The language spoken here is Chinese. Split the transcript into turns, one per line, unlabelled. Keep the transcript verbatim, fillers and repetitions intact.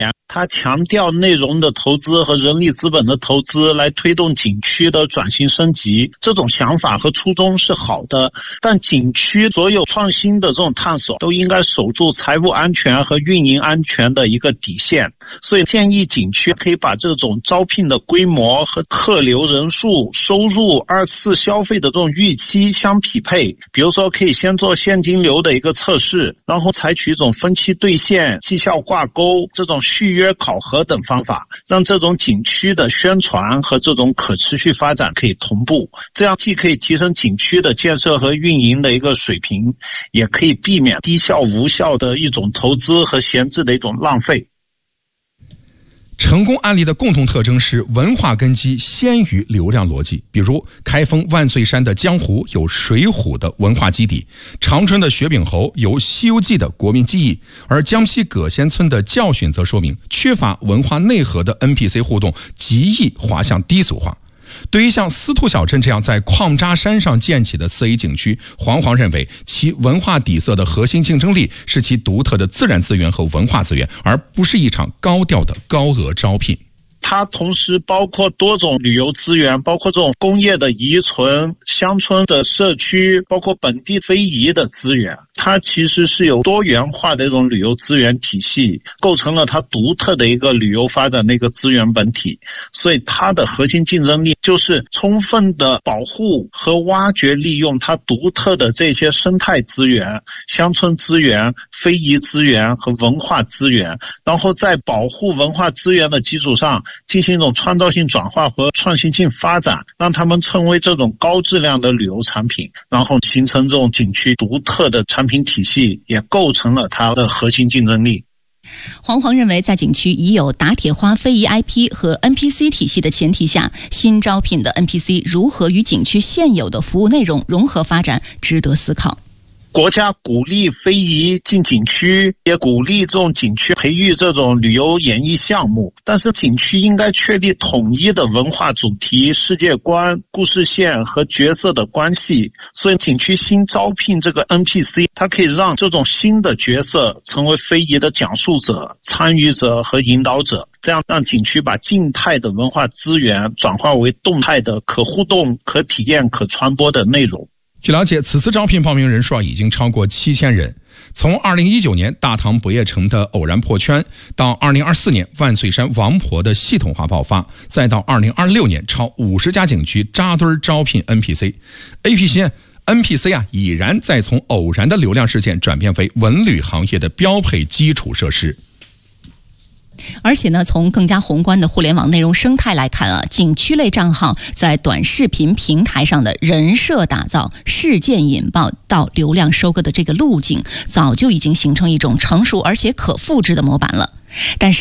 他强调内容的投资和人力资本的投资来推动景区的转型升级，这种想法和初衷是好的，但景区所有创新的这种探索都应该守住财务安全和运营安全的一个底线。所以建议景区可以把这种招聘的规模和客流人数、收入、二次消费的这种预期相匹配，比如说可以先做现金流的一个测试，然后采取一种分期兑现、绩效挂钩、这种续约考核等方法，让这种景区的宣传和这种可持续发展可以同步，这样既可以提升景区的建设和运营的一个水平，也可以避免低效无效的一种投资和闲置的一种浪费。
成功案例的共同特征是文化根基先于流量逻辑，比如开封万岁山的江湖有水浒的文化基底，长春的雪饼侯有西游记的国民记忆，而江西葛仙村的教训则说明缺乏文化内核的 N P C 互动极易滑向低俗化。对于像司徒小镇这样在矿渣山上建起的四 A 景区，黄黄认为其文化底色的核心竞争力是其独特的自然资源和文化资源，而不是一场高调的高额招聘。
它同时包括多种旅游资源，包括这种工业的遗存、乡村的社区，包括本地非遗的资源。它其实是有多元化的一种旅游资源体系，构成了它独特的一个旅游发展的一个资源本体。所以它的核心竞争力就是充分的保护和挖掘利用它独特的这些生态资源、乡村资源、非遗资源和文化资源，然后在保护文化资源的基础上进行一种创造性转化和创新性发展，让他们成为这种高质量的旅游产品，然后形成这种景区独特的产品体系，也构成了它的核心竞争力。
黄黄认为，在景区已有打铁花非遗 I P 和 N P C 体系的前提下，新招聘的 N P C 如何与景区现有的服务内容融合发展，值得思考。
国家鼓励非遗进景区，也鼓励这种景区培育这种旅游演艺项目，但是景区应该确立统一的文化主题、世界观、故事线和角色的关系。所以景区新招聘这个 N P C， 它可以让这种新的角色成为非遗的讲述者、参与者和引导者，这样让景区把静态的文化资源转化为动态的可互动、可体验、可传播的内容。
据了解，此次招聘报名人数啊已经超过七千人。从二零一九年大唐不夜城的偶然破圈，到二零二四年万岁山王婆的系统化爆发，再到二零二六年超五十家景区扎堆招聘 N P C。A P C N P C 啊已然在从偶然的流量事件转变为文旅行业的标配基础设施。
而且呢，从更加宏观的互联网内容生态来看啊，景区类账号在短视频平台上的人设打造、事件引爆到流量收割的这个路径，早就已经形成一种成熟而且可复制的模板了。但是